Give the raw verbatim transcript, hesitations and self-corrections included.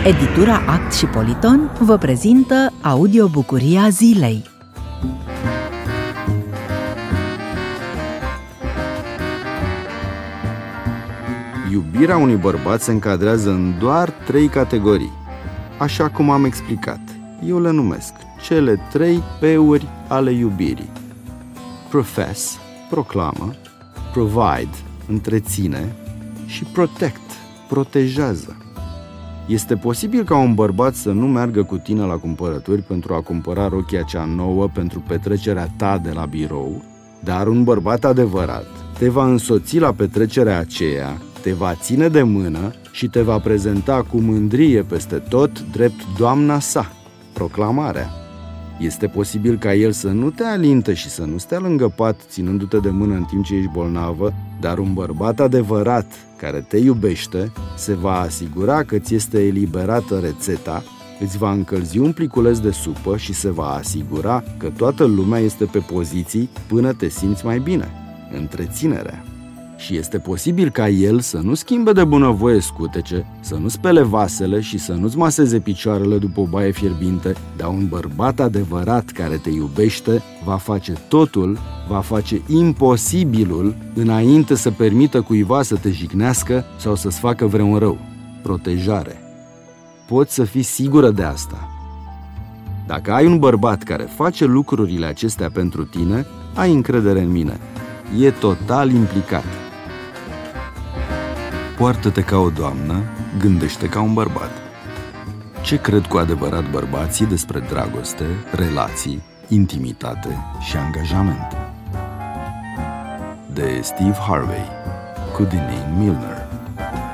Editura Act și Politon vă prezintă audiobucuria zilei. Iubirea unui bărbat se încadrează în doar trei categorii. Așa cum am explicat, eu le numesc cele trei P-uri ale iubirii. Profess, proclamă, provide, întreține și protect, protejează. Este posibil ca un bărbat să nu meargă cu tine la cumpărături pentru a cumpăra rochia cea nouă pentru petrecerea ta de la birou, dar un bărbat adevărat te va însoți la petrecerea aceea, te va ține de mână și te va prezenta cu mândrie peste tot drept doamna sa, proclamarea. Este posibil ca el să nu te alinte și să nu stea lângă pat ținându-te de mână în timp ce ești bolnavă, dar un bărbat adevărat care te iubește se va asigura că ți este eliberată rețeta, îți va încălzi un pliculeț de supă și se va asigura că toată lumea este pe poziții până te simți mai bine. Întreținerea. Și este posibil ca el să nu schimbe de bunăvoie scutece, să nu spele vasele și să nu-ți maseze picioarele după o baie fierbinte, dar un bărbat adevărat care te iubește va face totul, va face imposibilul înainte să permită cuiva să te jignească sau să-ți facă vreun rău. Protejare. Poți să fii sigură de asta. Dacă ai un bărbat care face lucrurile acestea pentru tine, ai încredere în mine. E total implicat. Poartă-te ca o doamnă, gândește ca un bărbat. Ce cred cu adevărat bărbații despre dragoste, relații, intimitate și angajament? De Steve Harvey, cu Deneen Milner.